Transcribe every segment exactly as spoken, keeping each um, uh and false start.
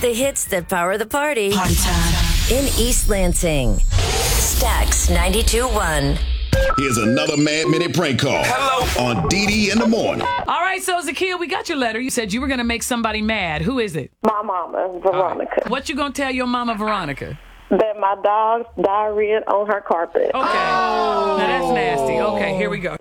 The hits that power the party. Party time. In East Lansing. Stax ninety-two point one. Here's another Mad Minute prank call. Hello. On D D in the morning. All right, so Zakia, we got your letter. You said you were going to make somebody mad. Who is it? My mama, Veronica. Right. What you going to tell your mama, Veronica? That my dog's diarrhea on her carpet. Okay. Oh. Now that's nasty. Okay, here we go.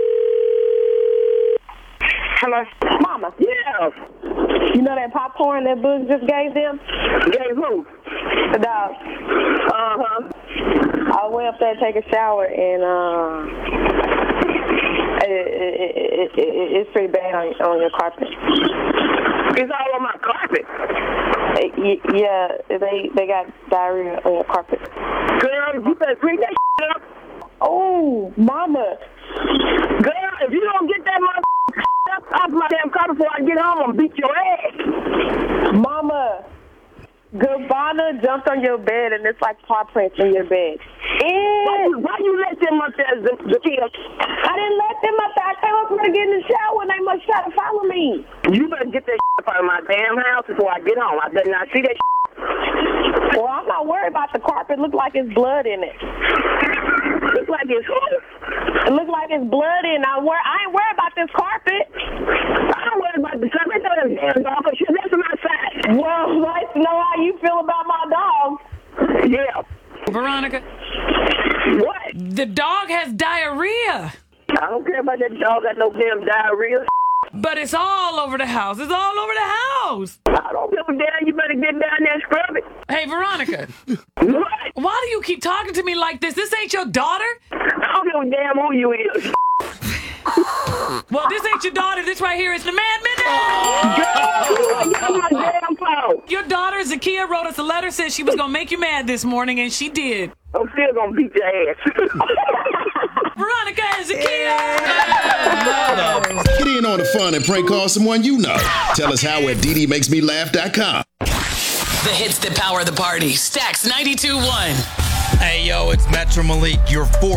Hello? Mama. Yeah. You know that popcorn that Boogs just gave them? Gave who? The dog. Uh-huh. I went up there to take a shower, and uh, it, it, it, it, it's pretty bad on, on your carpet. It's all on my carpet. It, yeah, they they got diarrhea on your carpet. Girl, you better bring that shit up. Oh, Mama. Girl, if you don't get that mother up off my damn carpet before I get home, I'm gonna beat your ass. Mama. Gabbana jumped on your bed, and it's like paw prints in your bed. Why you, why you let them up there, Zakia? I didn't let them up there. I came up here to get in the shower, and they must try to follow me. You better get that shit out of my damn house before I get home. I better not see that shit. Well, I'm not worried about the carpet. It look like it's blood in it. Look like it's who? It look like it's blood in it. I, wor- I ain't worried about this carpet. I don't worry about the carpet. I know that damn dog, but she's left from outside. Well, I'd like to know how you feel about my dog. Yeah. Veronica. What? The dog has diarrhea. I don't care about that dog. Got no damn diarrhea. But it's all over the house. It's all over the house. I don't give a damn. You better get down there and scrub it. Hey, Veronica. What? Why do you keep talking to me like this? This ain't your daughter? I don't give a damn who you is. Well, this ain't your daughter. This right here is the Mad Minute. Girl, get my damn phone. Your daughter, Zakia, wrote us a letter, said she was going to make you mad this morning, and she did. I'm still going to beat your ass. Veronica and Zakia. Get in on the fun and prank call someone you know. Tell us how at D D makes me laugh dot com. The hits that power the party. Stax ninety-two point one. Hey, yo, it's Metro Malik, your fourth.